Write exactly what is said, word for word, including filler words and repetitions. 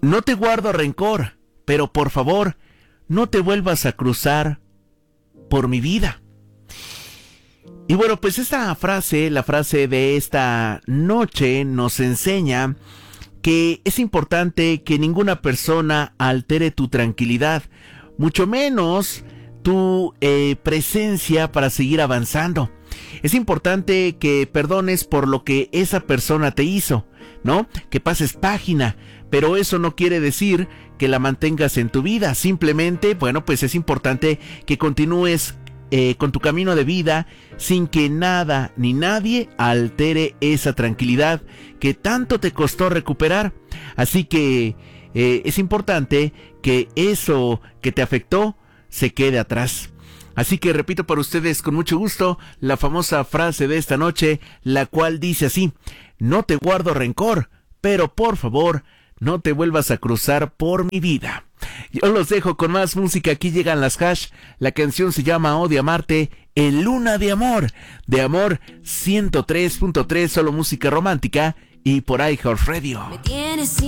no te guardo rencor, pero por favor, no te vuelvas a cruzar por mi vida. Y bueno, pues esta frase, la frase de esta noche nos enseña que es importante que ninguna persona altere tu tranquilidad, mucho menos tu eh, presencia para seguir avanzando. Es importante que perdones por lo que esa persona te hizo, ¿no? Que pases página, pero eso no quiere decir que la mantengas en tu vida. Simplemente, bueno, pues es importante que continúes Eh, con tu camino de vida sin que nada ni nadie altere esa tranquilidad que tanto te costó recuperar. Así que eh, es importante que eso que te afectó se quede atrás. Así que repito para ustedes con mucho gusto la famosa frase de esta noche, la cual dice así: no te guardo rencor, pero por favor no te vuelvas a cruzar por mi vida. Yo los dejo con más música. Aquí llegan las Hash. La canción se llama Odio Amarte, en Luna de Amor. De Amor ciento tres punto tres, solo música romántica. Y por iHeartRadio.